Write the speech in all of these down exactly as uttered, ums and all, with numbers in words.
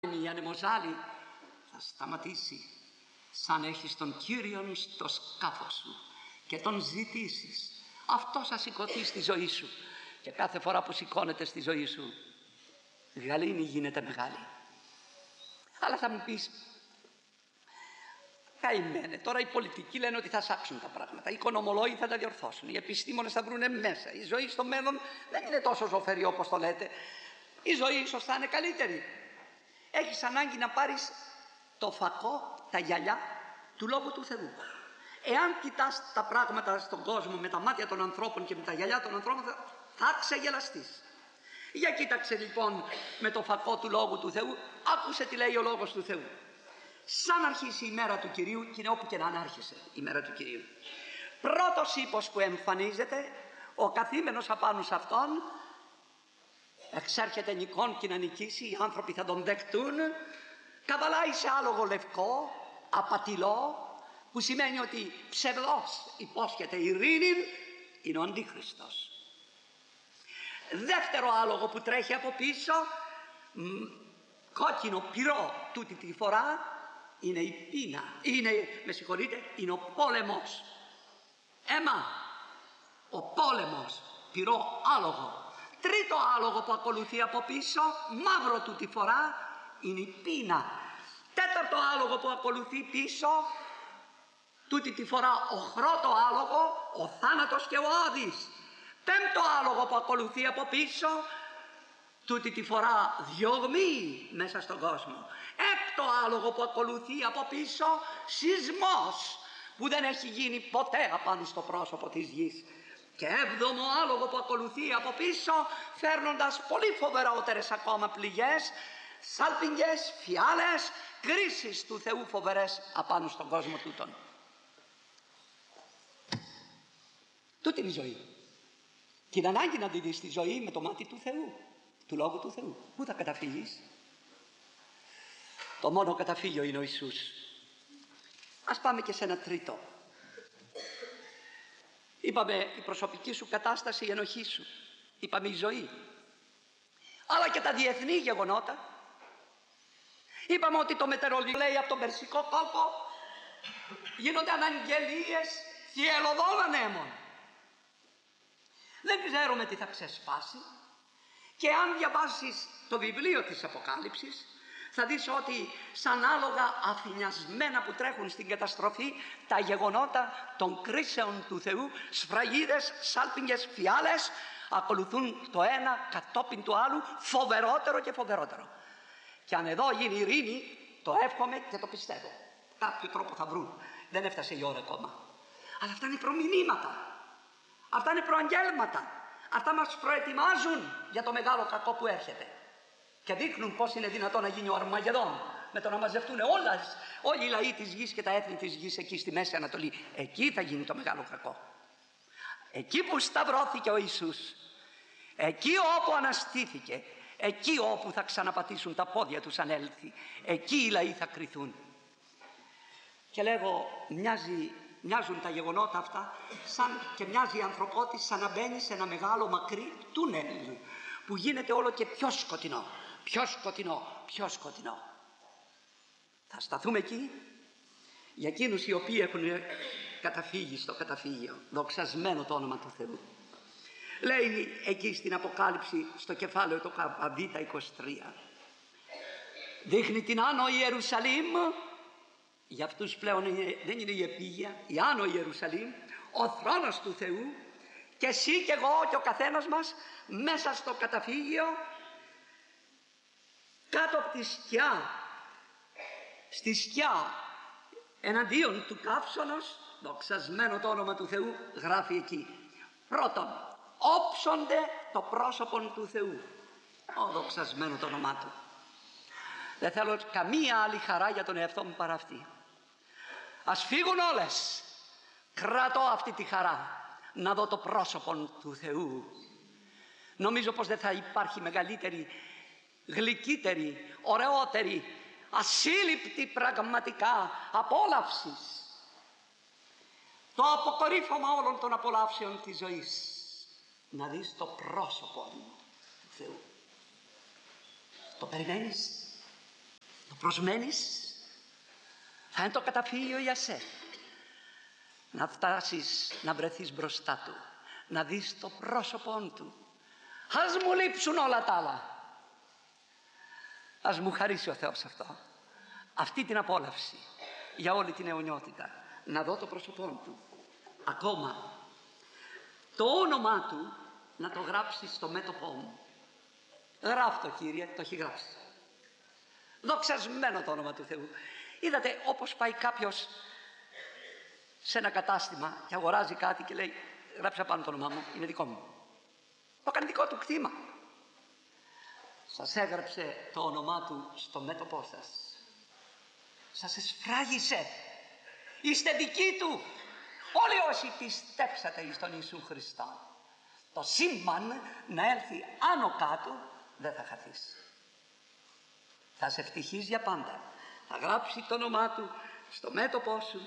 Η ανεμοζάλη θα σταματήσει σαν έχεις τον Κύριον στο σκάφο σου και τον ζητήσεις. Αυτό θα σηκωθεί στη ζωή σου και κάθε φορά που σηκώνεται στη ζωή σου γαλήνη γίνεται μεγάλη. Αλλά θα μου πεις, καημένε, τώρα οι πολιτικοί λένε ότι θα σάξουν τα πράγματα, οι οικονομολόγοι θα τα διορθώσουν, οι επιστήμονες θα βρουνε μέσα, η ζωή στο μέλλον δεν είναι τόσο ζωφερή όπως το λέτε, η ζωή ίσως θα είναι καλύτερη. Έχεις ανάγκη να πάρεις το φακό, τα γυαλιά του Λόγου του Θεού. Εάν κοιτάς τα πράγματα στον κόσμο με τα μάτια των ανθρώπων και με τα γυαλιά των ανθρώπων, θα ξεγελαστείς. Για κοίταξε λοιπόν με το φακό του Λόγου του Θεού, άκουσε τι λέει ο Λόγος του Θεού. Σαν αρχίσει η μέρα του Κυρίου, και είναι όπου και να άρχισε η μέρα του Κυρίου. Πρώτος ύπος που εμφανίζεται, ο καθήμενος απάνω σε αυτόν, εξέρχεται νικόν και να νικήσει, οι άνθρωποι θα τον δεκτούν, καβαλάει σε άλογο λευκό, απατηλό, που σημαίνει ότι ψευδός υπόσχεται ειρήνη, είναι ο Αντίχριστος. Δεύτερο άλογο που τρέχει από πίσω, μ, κόκκινο πυρό τούτη τη φορά, είναι η πείνα, είναι, με συγχωρείτε, είναι ο πόλεμος. Αίμα, ο πόλεμος, πυρό άλογο. Τρίτο άλογο που ακολουθεί από πίσω, μαύρο του τη φορά, είναι η πείνα. Τέταρτο άλογο που ακολουθεί πίσω, τούτη τη φορά οχρό το άλογο, ο θάνατος και ο Άδης. Πέμπτο άλογο που ακολουθεί από πίσω, τούτη τη φορά διωγμή μέσα στον κόσμο. Έκτο άλογο που ακολουθεί από πίσω, σεισμός που δεν έχει γίνει ποτέ απάνω στο πρόσωπο της γης. Και έβδομο άλογο που ακολουθεί από πίσω, φέρνοντας πολύ φοβερότερες ακόμα πληγές, σάλπιγγες, φιάλες, κρίσεις του Θεού φοβερές απάνω στον κόσμο τούτον. Τούτη είναι η ζωή. Την ανάγκη να τη δεις τη ζωή με το μάτι του Θεού, του Λόγου του Θεού. Πού θα καταφύγεις? Το μόνο καταφύγιο είναι ο Ιησούς. Ας πάμε και σε ένα τρίτο. Είπαμε η προσωπική σου κατάσταση, η ενοχή σου. Είπαμε η ζωή. Αλλά και τα διεθνή γεγονότα. Είπαμε ότι το μετεωρολόγιο λέει από τον Περσικό κόλπο γίνονται αναγγελίες θυελλωδών ανέμων. Δεν ξέρουμε τι θα ξεσπάσει. Και αν διαβάσεις το βιβλίο της Αποκάλυψης, θα δεις ότι σαν άλογα αφηνιασμένα που τρέχουν στην καταστροφή, τα γεγονότα των κρίσεων του Θεού, σφραγίδες, σάλπιγγες, φιάλες, ακολουθούν το ένα κατόπιν του άλλου, φοβερότερο και φοβερότερο. Και αν εδώ γίνει ειρήνη, το εύχομαι και το πιστεύω. Κάποιο τρόπο θα βρουν. Δεν έφτασε η ώρα ακόμα. Αλλά αυτά είναι προμηνύματα. Αυτά είναι προαγγέλματα. Αυτά μας προετοιμάζουν για το μεγάλο κακό που έρχεται. Και δείχνουν πώς είναι δυνατόν να γίνει ο Αρμαγεδόν, με το να μαζευτούν όλες, όλοι οι λαοί της γης και τα έθνη της γης εκεί στη Μέση Ανατολή. Εκεί θα γίνει το μεγάλο κακό. Εκεί που σταυρώθηκε ο Ιησούς, εκεί όπου αναστήθηκε, εκεί όπου θα ξαναπατήσουν τα πόδια τους αν έλθει, εκεί οι λαοί θα κριθούν. Και λέγω, μοιάζει, μοιάζουν τα γεγονότα αυτά σαν, και μοιάζει η ανθρωπότης σαν να μπαίνει σε ένα μεγάλο μακρύ τούνελ που γίνεται όλο και πιο σκοτεινό, πιο σκοτεινό, πιο σκοτεινό. Θα σταθούμε εκεί για εκείνους οι οποίοι έχουν καταφύγει στο καταφύγιο. Δοξασμένο το όνομα του Θεού. Λέει εκεί στην Αποκάλυψη στο κεφάλαιο το Β είκοσι τρία, δείχνει την Άνω Ιερουσαλήμ. Για αυτούς πλέον είναι, δεν είναι η επίγεια, η Άνω Ιερουσαλήμ, ο θρόνος του Θεού, και εσύ και εγώ και ο καθένας μας μέσα στο καταφύγιο, κάτω από τη σκιά, στη σκιά εναντίον του καύσωνος, δοξασμένο το όνομα του Θεού, γράφει εκεί. Πρώτον, όψονται το πρόσωπο του Θεού. Ω, δοξασμένο το όνομά του. Δεν θέλω καμία άλλη χαρά για τον εαυτό μου παρά αυτή. Ας φύγουν όλες. Κρατώ αυτή τη χαρά. Να δω το πρόσωπο του Θεού. Νομίζω πως δεν θα υπάρχει μεγαλύτερη, γλυκύτερη, ωραιότερη, ασύλληπτη πραγματικά απόλαυσης. Το αποκορύφωμα όλων των απολαύσεων της ζωής. Να δεις το πρόσωπο του Θεού. Το περιμένεις? Προσμένεις, θα είναι το καταφύγιο για σε. Να φτάσεις να βρεθείς μπροστά του, να δεις το πρόσωπό του. Ας μου λείψουν όλα τα άλλα. Ας μου χαρίσει ο Θεός αυτό, αυτή την απόλαυση για όλη την αιωνιότητα, να δω το πρόσωπό του. Ακόμα το όνομά του να το γράψει στο μέτωπό μου. Γράφει το, Κύριε, το έχει γράψει. Δοξασμένο το όνομα του Θεού. Είδατε, όπως πάει κάποιος σε ένα κατάστημα και αγοράζει κάτι και λέει, γράψα πάνω το όνομά μου, είναι δικό μου. Το κάνει δικό του κτήμα. Σας έγραψε το όνομά του στο μέτωπό σας. Σας εσφράγισε. Είστε δικοί του. Όλοι όσοι πιστέψατε εις τον Ιησού Χριστό. Το σύμπαν να έλθει άνω κάτω δεν θα χαθείς. Θα σε ευτυχείς για πάντα. Θα γράψει το όνομά του στο μέτωπό σου.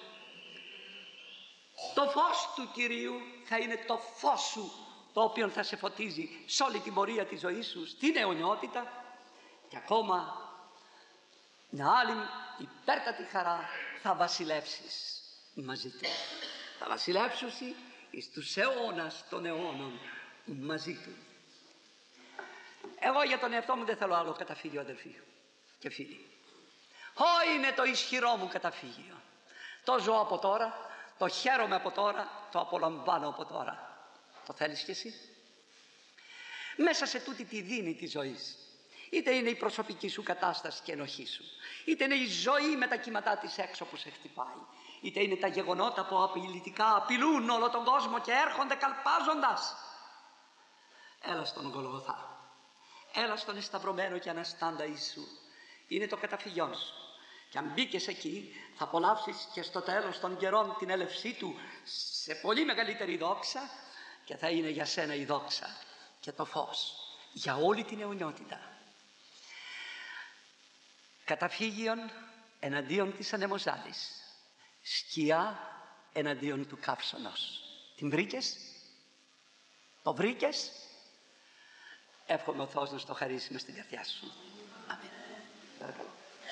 Το φως του Κυρίου θα είναι το φως σου, το οποίο θα σε φωτίζει σε όλη την πορεία της ζωής σου, στην αιωνιότητα. Και ακόμα μια άλλη υπέρτατη χαρά, θα βασιλεύσεις μαζί του. Θα βασιλεύσουσι εις τους αιώνας των αιώνων μαζί του. Εγώ για τον εαυτό μου δεν θέλω άλλο καταφύγιο, αδελφοί και φίλοι. Ω, είναι το ισχυρό μου καταφύγιο. Το ζω από τώρα, το χαίρομαι από τώρα, το απολαμβάνω από τώρα. Το θέλεις κι εσύ? Μέσα σε τούτη τη δίνη της ζωής, είτε είναι η προσωπική σου κατάσταση και ενοχή σου, είτε είναι η ζωή με τα κύματά της έξω που σε χτυπάει, είτε είναι τα γεγονότα που απειλητικά απειλούν όλο τον κόσμο και έρχονται καλπάζοντας, έλα στον Γολγοθά, έλα στον εσταυρωμένο και αναστάντα Ιησού. Είναι το καταφυγιόν σου. Και αν μπήκες εκεί, θα απολαύσεις και στο τέλος των καιρών την έλευσή του σε πολύ μεγαλύτερη δόξα, και θα είναι για σένα η δόξα και το φως για όλη την αιωνιότητα. Καταφύγιον εναντίον της ανεμοζάλης, σκιά εναντίον του καύσωνος. Την βρήκες? Το βρήκες? Εύχομαι ο Θεός να στο χαρίσει μες στην καρδιά σου. Αμήν. Παρακαλώ.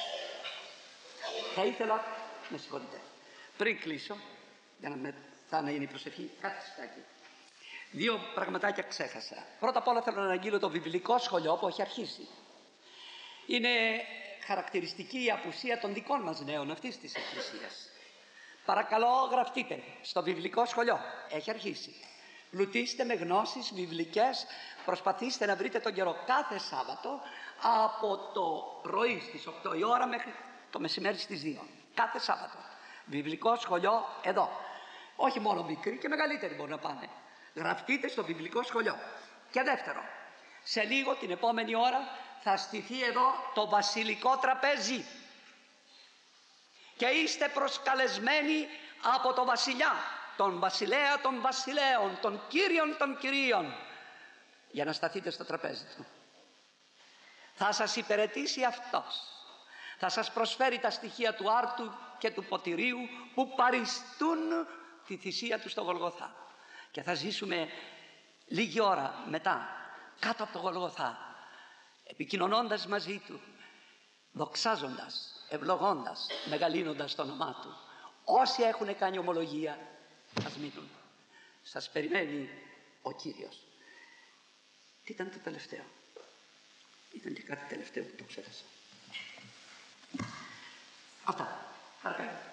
Θα ήθελα, με συγχωρείτε, πριν κλείσω, για να μετά να είναι η προσευχή, κάτι στάκι. Δύο πραγματάκια ξέχασα. Πρώτα απ' όλα θέλω να αναγγείλω το βιβλικό σχολείο που έχει αρχίσει. Είναι χαρακτηριστική η απουσία των δικών μας νέων αυτής της εκκλησίας. Παρακαλώ, γραφτείτε στο βιβλικό σχολείο. Έχει αρχίσει. Πλουτίστε με γνώσεις βιβλικές. Προσπαθήστε να βρείτε τον καιρό κάθε Σάββατο από το πρωί στις οκτώ η ώρα μέχρι το μεσημέρι στις δύο. Κάθε Σάββατο. Βιβλικό σχολείο εδώ. Όχι μόνο μικροί, και μεγαλύτεροι μπορούν να πάνε. Γραφτείτε στο βιβλικό σχολείο. Και δεύτερο, σε λίγο την επόμενη ώρα θα στηθεί εδώ το βασιλικό τραπέζι. Και είστε προσκαλεσμένοι από το βασιλιά, τον βασιλέα των βασιλέων, τον κύριον των κυρίων, για να σταθείτε στο τραπέζι του. Θα σας υπηρετήσει αυτός. Θα σας προσφέρει τα στοιχεία του άρτου και του ποτηρίου που παριστούν τη θυσία του στο Γολγοθά. Και θα ζήσουμε λίγη ώρα μετά κάτω από το Γολγοθά, επικοινωνώντας μαζί του, δοξάζοντας, ευλογώντας, μεγαλύνοντας το όνομά του. Όσοι έχουν κάνει ομολογία, ας μείνουν. Σας περιμένει ο Κύριος. Τι ήταν το τελευταίο? Ήταν και κάτι τελευταίο που το ξέχασα. Αυτά. Παρακαλώ.